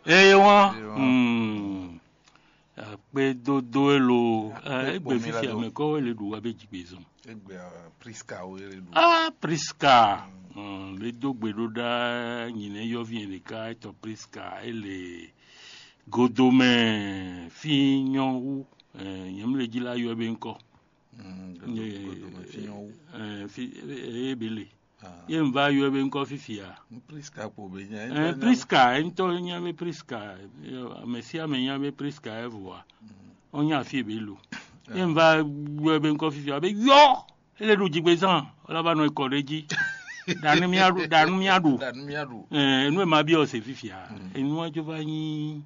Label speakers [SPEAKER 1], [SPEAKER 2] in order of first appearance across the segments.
[SPEAKER 1] Eh wọn pe dodo elo egbe fifi ame ko le du wa be jigbezo.
[SPEAKER 2] Egbe Priska o le du.
[SPEAKER 1] Priska. Le dogbe do da nyine yo vien le ka to Priska ele godome fi nyon wu yem le jila yo be nko.
[SPEAKER 2] Godome fi nyon wu.
[SPEAKER 1] Fi ebele. Yem va yo be nko fifia.
[SPEAKER 2] Priska po be nya.
[SPEAKER 1] Priska ento nya be Priska. Mesia me nya be Priska evoa. Onya fi ebelu. Yem va yo be nko fifia be yo ele du jigbezan ola ba no ikoreji. Danu miadu. Enu ma bi o se fifia. Enu ajo va yin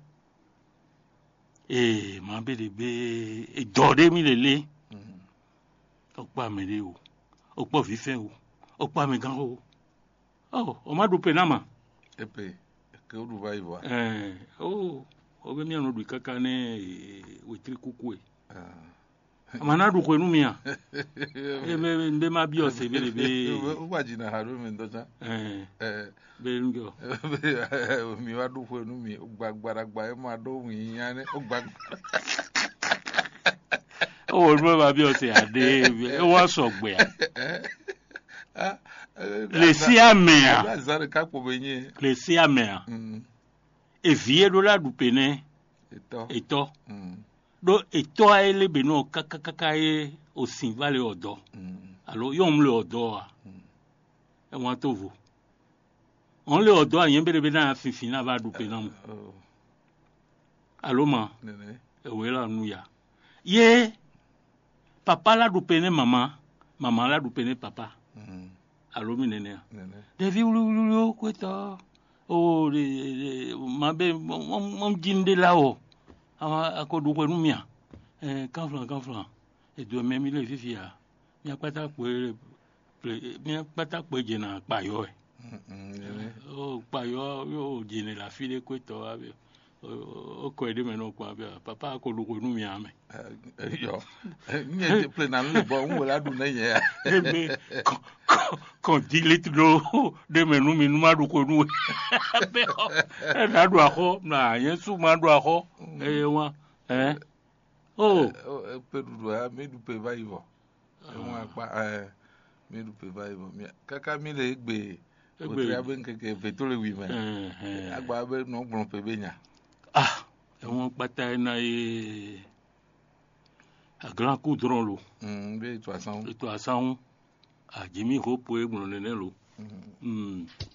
[SPEAKER 1] ma be de be dode mi lele. Opa me de o. Opa fife o. Opa me gan o. O ma du penama.
[SPEAKER 2] Epe ke o du va ivo.
[SPEAKER 1] O be mi anu du kaka ne wetri kukue. Amana du ko enu mia. Be ma bi o se be be.
[SPEAKER 2] O ba jina haru me ndoja.
[SPEAKER 1] Be ngo.
[SPEAKER 2] Mi wa du ko enu mi o gbagbara e ma do yin yan o gbag.
[SPEAKER 1] O no ma bi o se ade e wa so gbe a. Le si amea. Le si amea. E vie do la du pene. Eto. Do eto a ele beno kaka e o sin vale odo. Alo yom le odo a. E wan to vo. On le odo a yen be na fifi na va du pena mo. Alo ma. E we la nu ya. Ye papa la du pene mama la du pene papa. Alo mi nene. Devi ulu kweta. Oh ma be mon jinde la o. Ako du ko nu mia. Kanflan. E do me mi le fifia. Mi apata pe jena payo e. Payo yo jene la file kweta ave. O ko ede me no kwa be papa ako du ko nu mia me.
[SPEAKER 2] Yo. Ni te plena le bo un la du na ye.
[SPEAKER 1] Quand il est de menu minuma du ko nu na du aho na yesu ma du aho wa
[SPEAKER 2] pe du a me du pe va ivo won pa me du pe va ivo mi kaka mi le gbe o tri aben keke pe to le wi me agba be no gbon pe be nya
[SPEAKER 1] won pata na a grand coup dron lo
[SPEAKER 2] be to asan
[SPEAKER 1] a Jimmy Hope e gbon le lo